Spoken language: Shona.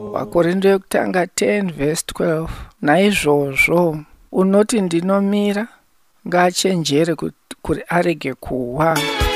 Wakorintho yekutanga 10 verse 12. Naizvozvo unoti ndinomira, ngaachenjere kuti arege kuwa.